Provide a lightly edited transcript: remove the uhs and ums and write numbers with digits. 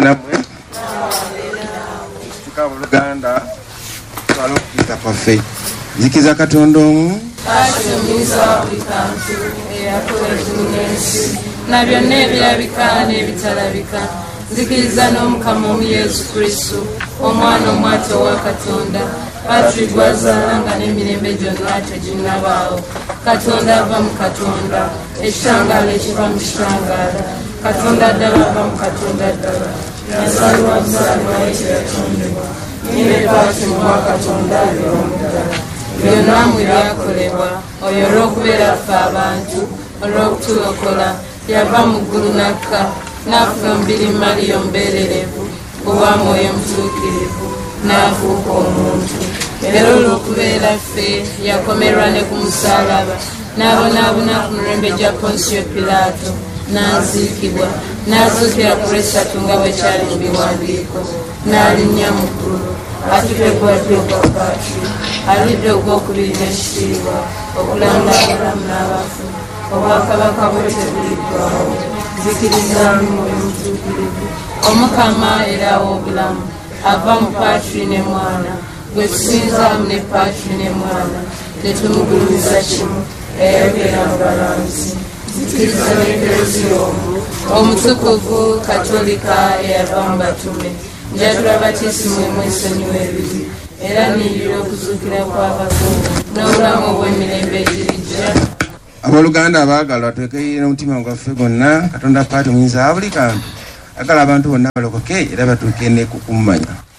namwe tukaba Luganda twala okuyita kwaffe nzikiza Katonda omu asimiza buli kantu eyakola eggulu n'ensi na byonna ebirabika n'ebitalabika nzikiriza n'omukama omu Yesu Kristo omwana omwati owa Katonda Patrick gwazaalanga n'emirembe gyonna teginnabaawo Katonda ava mu Katonda ekitangaala ekiva mu kitangaala Katonda ddala ava mu Katonda ddala yazaalibwa buzaalibwa ekiyatondebwa nyine lwaki mu bwa Katonda alyomuddala byonna mwe byakolebwa oyo olw'okubeera ffe abantu olw'okutulokola yava mu ggulu n'akka n'afuga omubiri Mariya omubeererevu owa Mwoyo Mutuukirivu n'afuuka omuntu era olw'okubeera ffe yakomerwa ne ku musaalaba n'abonaabona ku mirembe gya Ponsiyo Piraato n'aziikibwa n'azuukira ku lw'essatu nga bwe kyali mu biwandiiko n'alinnya mu ggulu atuteekwadde ogwa Patrick alidde ogwokubiri n'ekitiibwa okulanda abalamu n'abafu obwakabaka bwe tebuliggwawo nzikiriza Mwoyo Mutuukirivu omukama era ow'obulamu ava mu Patrick ne mwana gwe tusinzaamu ne Patrick ne mwana tetumugulumiza kimu eyayogera mu balansi nzikiriza n'eklezia omu omutukuvu katolika eyava mu batume njagala batisimu emwesonyiwa ebibi era niyira okuzuukira kw'abafu n'obulamu obw'emirembe egirijja abooluganda abaagalwa twekeyirira omutima gwaffe gwonna Katonda paati omuyinza wa buli kantu agala abantu bonna balokoke era batuuke ne kukumanya